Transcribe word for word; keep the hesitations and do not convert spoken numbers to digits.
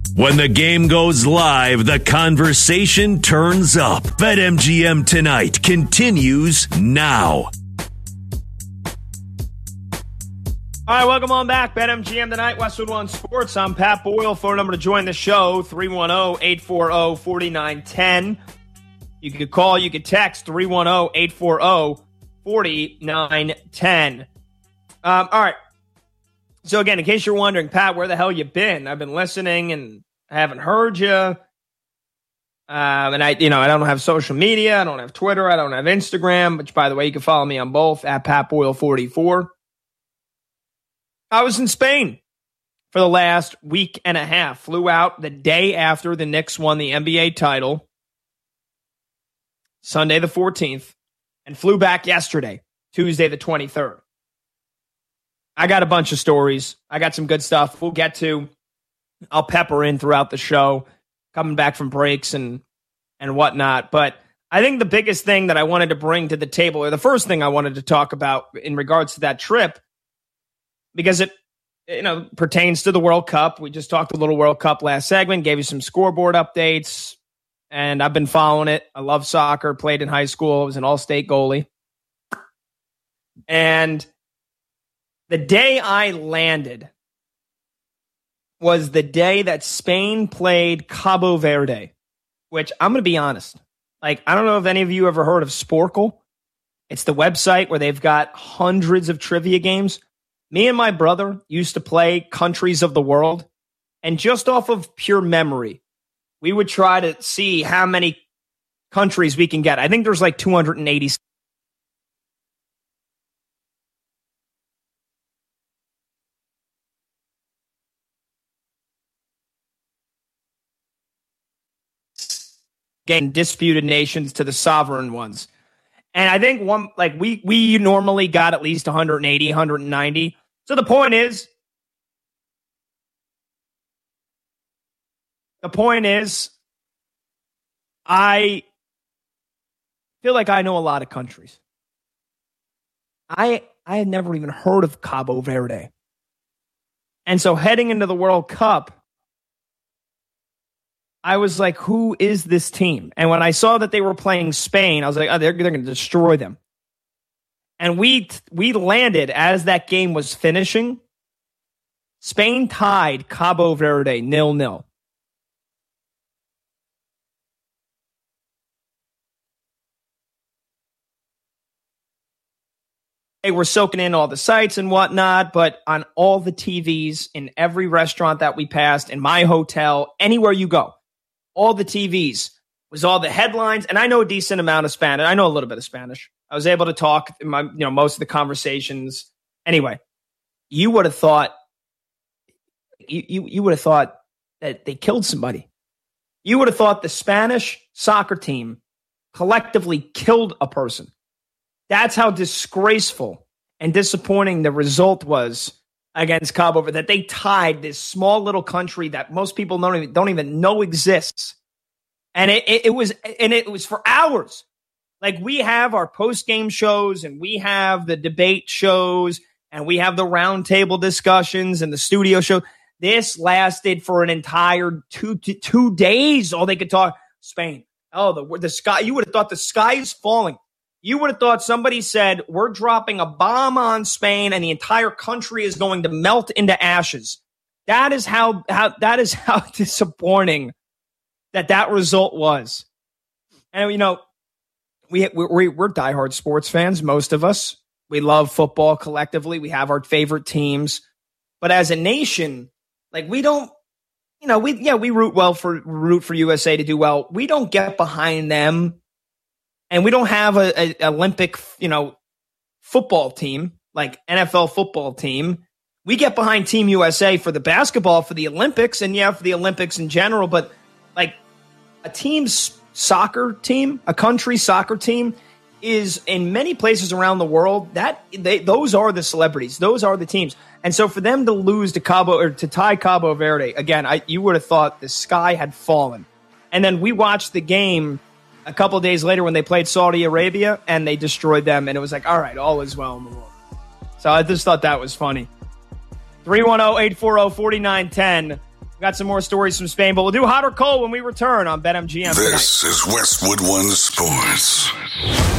When the game goes live, the conversation turns up. BetMGM Tonight continues now. All right, welcome on back. BetMGM Tonight, Westwood One Sports. I'm Pat Boyle. Phone number to join the show, three one zero, eight four zero, four nine one zero. You could call, you could text, three one zero, eight four zero, four nine one zero. Um, all right. So again, in case you're wondering, Pat, where the hell you been? I've been listening and I haven't heard you. Um, and I, you know, I don't have social media. I don't have Twitter. I don't have Instagram, which, by the way, you can follow me on both, at Pat Boyle forty-four. I was in Spain for the last week and a half. Flew out the day after the Knicks won the N B A title, Sunday the fourteenth, and flew back yesterday, Tuesday the twenty-third. I got a bunch of stories. I got some good stuff we'll get to. I'll pepper in throughout the show, coming back from breaks and, and whatnot. But I think the biggest thing that I wanted to bring to the table, or the first thing I wanted to talk about in regards to that trip, because it, you know, pertains to the World Cup. We just talked a little World Cup last segment, gave you some scoreboard updates, and I've been following it. I love soccer, played in high school. I was an all-state goalie. And the day I landed was the day that Spain played Cabo Verde, which I'm going to be honest. Like, I don't know if any of you ever heard of Sporkle. It's the website where they've got hundreds of trivia games. Me and my brother used to play Countries of the World, and just off of pure memory, we would try to see how many countries we can get. I think there's like two hundred eighty. Getting disputed nations to the sovereign ones. And I think one, like we, we normally got at least one hundred eighty, one hundred ninety. So the point is, the point is, I feel like I know a lot of countries. I, I had never even heard of Cabo Verde. And so heading into the World Cup, I was like, who is this team? And when I saw that they were playing Spain, I was like, oh, they're, they're going to destroy them. And we we landed as that game was finishing. Spain tied Cabo Verde nil nil. They were soaking in all the sights and whatnot, but on all the T Vs, in every restaurant that we passed, in my hotel, anywhere you go, all the T Vs was all the headlines. And I know a decent amount of Spanish. I know a little bit of Spanish. I was able to talk in my, you know, most of the conversations. Anyway, you would have thought, you, you, you would have thought that they killed somebody. You would have thought the Spanish soccer team collectively killed a person. That's how disgraceful and disappointing the result was against Cabo Verde, that they tied this small little country that most people don't even, don't even know exists. And it, it, it was, and it was for hours. Like, we have our post-game shows and we have the debate shows and we have the roundtable discussions and the studio show. This lasted for an entire two, two days. All they could talk Spain. Oh, the, the sky. You would have thought the sky is falling. You would have thought somebody said, we're dropping a bomb on Spain and the entire country is going to melt into ashes. That is how, how that is how disappointing that that result was. And, you know, we, we, we're diehard sports fans, most of us. We love football collectively. We have our favorite teams. But as a nation, like, we don't, you know, we, yeah, we root well for, root for U S A to do well. We don't get behind them. And we don't have a, a Olympic, you know, football team, like N F L football team. We get behind Team U S A for the basketball, for the Olympics, and yeah, for the Olympics in general. But like, a team's soccer team, a country soccer team, is in many places around the world, that they, those are the celebrities. Those are the teams. And so for them to lose to Cabo, or to tie Cabo Verde, again, I, you would have thought the sky had fallen. And then we watched the game a couple of days later when they played Saudi Arabia, and they destroyed them. And it was like, all right, all is well in the world. So I just thought that was funny. three one zero, eight four zero, four nine one zero. We got some more stories from Spain, but we'll do hot or cold when we return on BetMGM tonight. This is Westwood One Sports.